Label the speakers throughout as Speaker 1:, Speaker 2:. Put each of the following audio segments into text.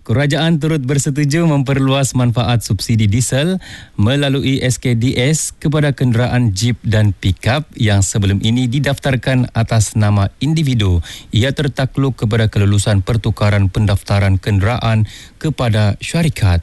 Speaker 1: Kerajaan turut bersetuju memperluas manfaat subsidi diesel melalui SKDS kepada kenderaan jeep dan pikap yang sebelum ini didaftarkan atas nama individu. Ia tertakluk kepada kelulusan pertukaran pendaftaran kenderaan kepada syarikat.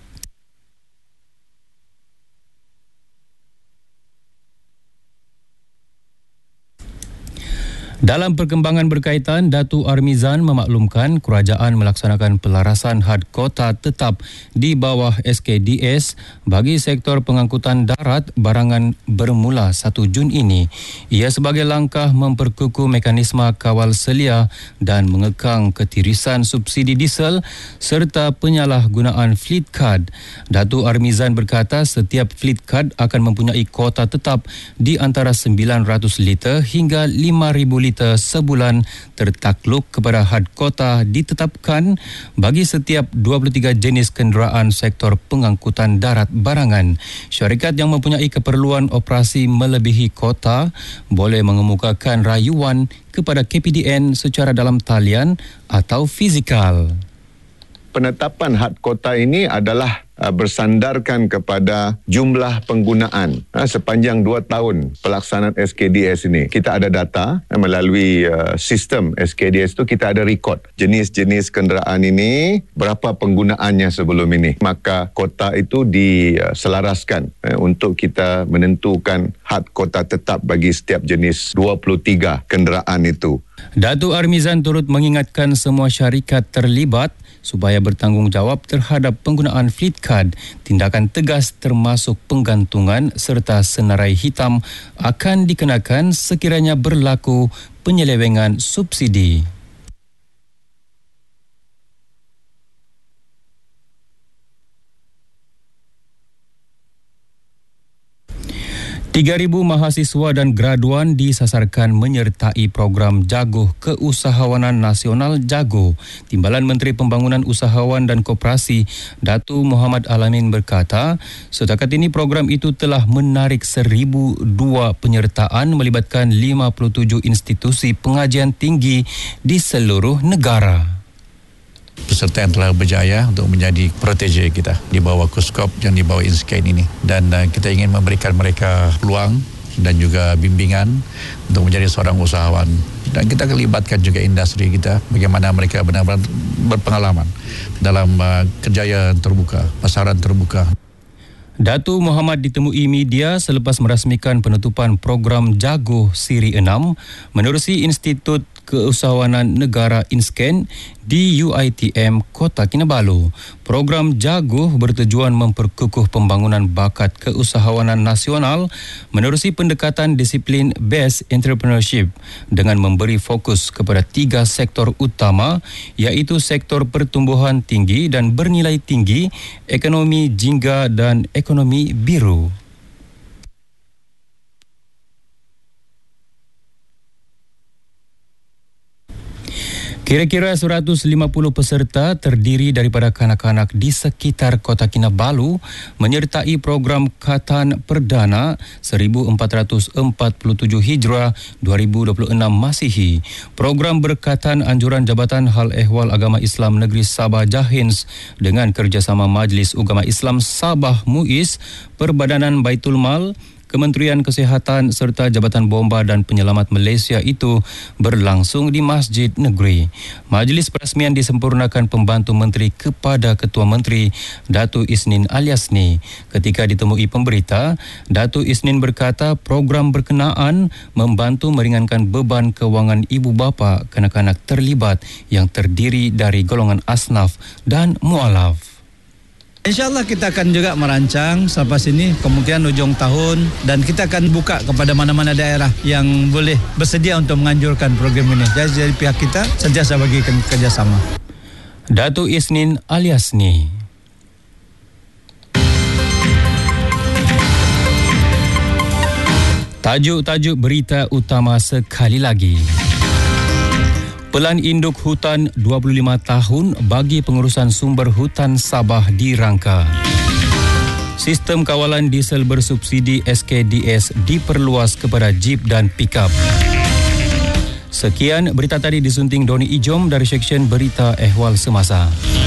Speaker 1: Dalam perkembangan berkaitan, Datuk Armizan memaklumkan kerajaan melaksanakan pelarasan had kota tetap di bawah SKDS bagi sektor pengangkutan darat barangan bermula 1 Jun ini. Ia sebagai langkah memperkukuh mekanisme kawal selia dan mengekang ketirisan subsidi diesel serta penyalahgunaan fleet card. Datuk Armizan berkata setiap fleet card akan mempunyai kota tetap di antara 900 liter hingga 5,000 liter sebulan tertakluk kepada had kota ditetapkan bagi setiap 23 jenis kenderaan sektor pengangkutan darat barangan. Syarikat yang mempunyai keperluan operasi melebihi kota boleh mengemukakan rayuan kepada KPDN secara dalam talian atau fizikal.
Speaker 2: Penetapan had kota ini adalah bersandarkan kepada jumlah penggunaan sepanjang 2 tahun pelaksanaan SKDS ini. Kita ada data melalui sistem SKDS itu, kita ada rekod jenis-jenis kenderaan ini, berapa penggunaannya sebelum ini. Maka kota itu diselaraskan untuk kita menentukan had kota tetap bagi setiap jenis 23 kenderaan itu.
Speaker 1: Datuk Armizan turut mengingatkan semua syarikat terlibat supaya bertanggungjawab terhadap penggunaan fleet card. Tindakan tegas termasuk penggantungan serta senarai hitam akan dikenakan sekiranya berlaku penyelewengan subsidi. 3,000 mahasiswa dan graduan disasarkan menyertai program Jaguh Keusahawanan Nasional Jaguh. Timbalan Menteri Pembangunan Usahawan dan Koperasi Datu Muhammad Alamin berkata, setakat ini program itu telah menarik 1,002 penyertaan melibatkan 57 institusi pengajian tinggi di seluruh negara.
Speaker 3: Peserta yang telah berjaya untuk menjadi protege kita di bawah KUSKOP dan di bawah INSCAN ini, dan kita ingin memberikan mereka peluang dan juga bimbingan untuk menjadi seorang usahawan, dan kita akan libatkan juga industri kita bagaimana mereka benar-benar berpengalaman dalam kerjaya terbuka, pasaran terbuka.
Speaker 1: Datu Muhammad ditemui media selepas merasmikan penutupan program Jaguh Siri 6 menerusi Institut Keusahawanan Negara INSCAN di UiTM Kota Kinabalu. Program Jaguh bertujuan memperkukuh pembangunan bakat keusahawanan nasional menerusi pendekatan disiplin Based Entrepreneurship dengan memberi fokus kepada 3 sektor utama, iaitu sektor pertumbuhan tinggi dan bernilai tinggi, ekonomi jingga dan ekonomi biru. Kira-kira 150 peserta terdiri daripada kanak-kanak di sekitar Kota Kinabalu menyertai program Khatan Perdana 1447 Hijrah 2026 Masihi. Program berkatan anjuran Jabatan Hal Ehwal Agama Islam Negeri Sabah Jahins dengan kerjasama Majlis Ugama Islam Sabah MUIS, Perbadanan Baitul Mal, Kementerian Kesihatan serta Jabatan Bomba dan Penyelamat Malaysia itu berlangsung di Masjid Negeri. Majlis perasmian disempurnakan pembantu menteri kepada Ketua Menteri Datuk Isnin Aliasni. Ketika ditemui pemberita, Datuk Isnin berkata program berkenaan membantu meringankan beban kewangan ibu bapa kanak-kanak terlibat yang terdiri dari golongan asnaf dan mualaf.
Speaker 4: InsyaAllah kita akan juga merancang selepas ini kemungkinan hujung tahun, dan kita akan buka kepada mana-mana daerah yang boleh bersedia untuk menganjurkan program ini. Jadi pihak kita sentiasa bagi kerjasama.
Speaker 1: Datuk Isnin Aliasni. Tajuk-tajuk berita utama sekali lagi. Pelan Induk Hutan 25 tahun bagi pengurusan sumber hutan Sabah dirangka. Sistem kawalan diesel bersubsidi SKDS diperluas kepada jeep dan pikap. Sekian berita tadi disunting Doni Ijom dari Seksyen Berita Ehwal Semasa.